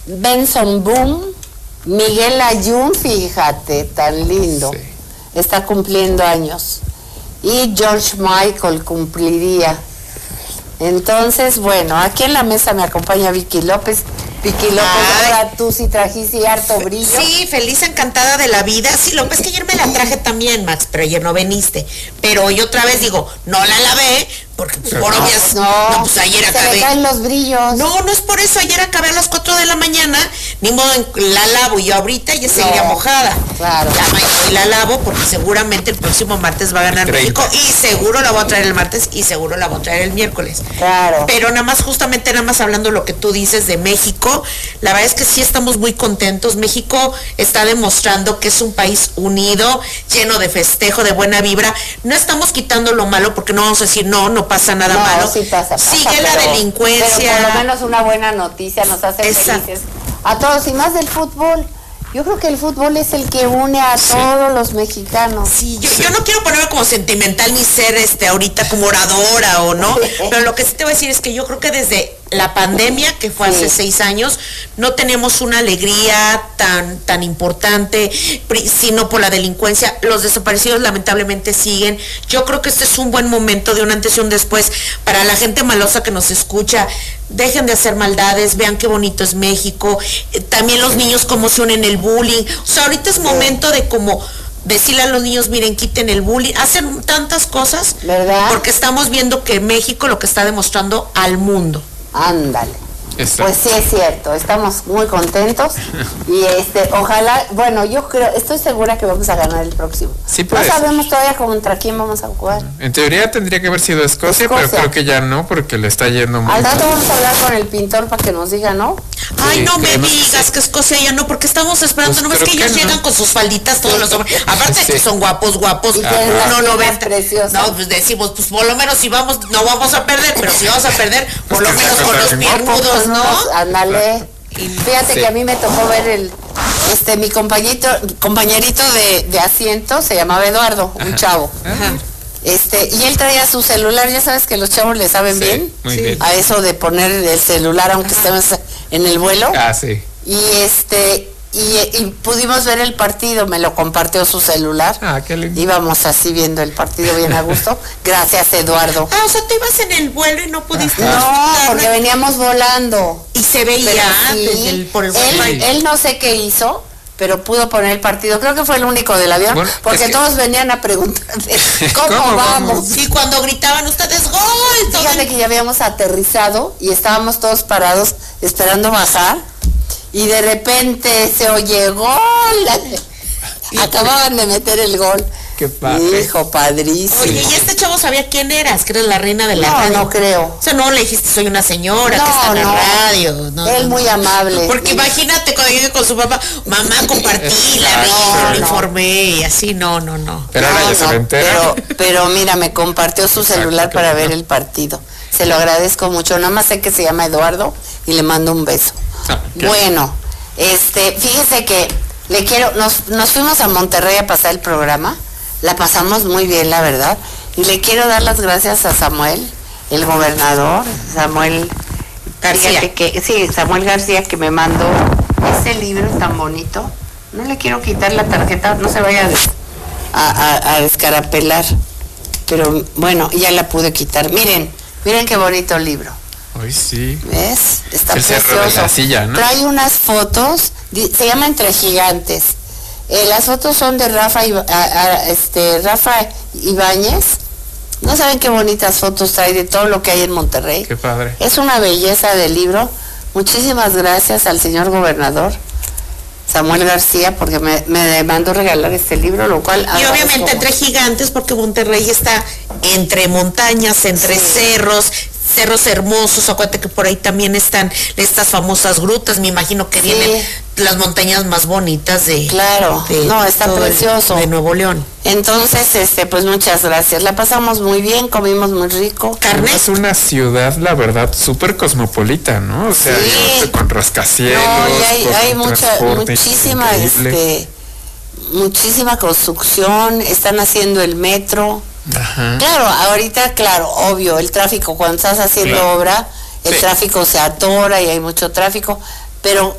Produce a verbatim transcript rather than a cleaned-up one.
Benson Boom, Miguel Ayun, fíjate, tan lindo, sí. Está cumpliendo años. Y George Michael cumpliría. Entonces, bueno, aquí en la mesa me acompaña Vicky López. Vicky López, ay, ahora tú sí trajiste harto brillo. Sí, feliz, encantada de la vida. Sí, lo que es que ayer me la traje también, Max, pero ayer no veniste. Pero hoy otra vez digo, no la lavé, porque pues, por obvias, no, no, pues ayer se acabé. Se caen los brillos. No, no es por eso, ayer acabé a las cuatro de la mañana, ni modo la lavo, y yo ahorita ya seguiría no, mojada. Claro. La, y la lavo porque seguramente el próximo martes va a ganar México, y seguro la voy a traer el martes, y seguro la voy a traer el miércoles. Claro. Pero nada más, justamente nada más hablando lo que tú dices de México, la verdad es que sí estamos muy contentos. México está demostrando que es un país unido, lleno de festejo, de buena vibra. No estamos quitando lo malo porque no vamos a decir, no, no pasa nada no, malo. Sí pasa, pasa, sigue pero, la delincuencia. Pero por lo menos una buena noticia nos hace Esa. felices a todos, y más del fútbol. Yo creo que el fútbol es el que une a sí. todos los mexicanos. Sí, yo, sí. yo no quiero ponerme como sentimental ni ser este ahorita como oradora o no, pero lo que sí te voy a decir es que yo creo que desde la pandemia, que fue sí. hace seis años, no tenemos una alegría tan, tan importante, sino por la delincuencia. Los desaparecidos lamentablemente siguen. Yo creo que este es un buen momento de un antes y un después para la gente malosa que nos escucha. Dejen de hacer maldades, vean qué bonito es México. También los niños cómo se unen el bullying. O sea, ahorita es momento de como decirle a los niños, miren, quiten el bullying, hacen tantas cosas, ¿verdad? Porque estamos viendo que México lo que está demostrando al mundo. Ándale. Exacto. Pues sí, es cierto, estamos muy contentos y este, ojalá, bueno, yo creo, estoy segura que vamos a ganar el próximo. Sí, pues. No sabemos todavía contra quién vamos a jugar. En teoría tendría que haber sido Escocia, Escocia. pero creo que ya no, porque le está yendo muy Al rato vamos a hablar con el pintor para que nos diga, ¿no? Ay, sí, no me digas que, que Escocia ya no, porque estamos esperando, pues no ves que ellos que llegan no. con sus falditas todos sí. los hombres, aparte sí. que son guapos, guapos, no, no ven preciosas. No, pues decimos, pues por lo menos si vamos, no vamos a perder, pero si vamos a perder, por lo menos con los piernudos, ¿no? Ándale. Fíjate sí. que a mí me tocó ver el, este, mi compañerito, compañerito de, de asiento, se llamaba Eduardo, un Ajá. chavo. Ajá. Este, y él traía su celular, ya sabes que los chavos le saben sí, bien, muy sí. bien a eso de poner el celular aunque Ajá. estemos en el vuelo. Ah, sí. Y este, y, y pudimos ver el partido, me lo compartió su celular. Ah, qué lindo. Íbamos así viendo el partido bien a gusto. Gracias, Eduardo. Ah, o sea, tú ibas en el vuelo y no pudiste. Ajá. No, porque veníamos volando. Y se veía sí, desde el, por el él, él no sé qué hizo, pero pudo poner el partido. Creo que fue el único del avión, bueno, porque es que todos venían a preguntar ¿cómo, ¿cómo vamos? Y cuando gritaban ustedes ¡gol! Fíjate el... que ya habíamos aterrizado y estábamos todos parados esperando bajar y de repente se oye ¡gol! Acababan de meter el gol. Qué padre. Hijo, padrísimo. Oye, ¿y este chavo sabía quién eras? Que eres la reina de la no, radio. No, no creo. O sea, no le dijiste, soy una señora no, que está en no. la radio. No, Él no, muy no. amable. Porque mira. Imagínate cuando llegué con su papá, mamá, compartí la radio, no, me no. informé y así, no, no, no. Pero ahora no, ya no, se entera. Pero, pero mira, me compartió su Exacto, celular para bueno. ver el partido. Se lo agradezco mucho. Nada más sé que se llama Eduardo y le mando un beso. Ah, bueno, este, fíjese que le quiero, nos, nos fuimos a Monterrey a pasar el programa. La pasamos muy bien, la verdad. Y le quiero dar las gracias a Samuel, el gobernador, Samuel García. Que, sí, Samuel García, que me mandó ese libro tan bonito. No le quiero quitar la tarjeta, no se vaya a, a, a descarapelar. Pero bueno, ya la pude quitar. Miren, miren qué bonito libro. Ay, sí. ¿Ves? Está el precioso. La silla, ¿no? Trae unas fotos, se llama Entre Gigantes. Eh, las fotos son de Rafa, Iba, a, a, este, Rafa Ibáñez. No saben qué bonitas fotos trae de todo lo que hay en Monterrey. Qué padre. Es una belleza de libro. Muchísimas gracias al señor gobernador Samuel García porque me, me mandó regalar este libro, lo cual... Y obviamente como... entre gigantes porque Monterrey está entre montañas, entre sí. cerros, cerros hermosos. Acuérdate que por ahí también están estas famosas grutas, me imagino que sí. vienen las montañas más bonitas de... Claro, de no, está precioso. De Nuevo León. Entonces, este, pues muchas gracias. La pasamos muy bien, comimos muy rico. Carne. Es una ciudad, la verdad, súper cosmopolita, ¿no? O sea, sí. con rascacielos. No, y hay, hay mucha, muchísima, este, muchísima construcción. Están haciendo el metro. Ajá. Claro, ahorita, claro, obvio, el tráfico, cuando estás haciendo claro. obra, el sí. tráfico se atora y hay mucho tráfico, pero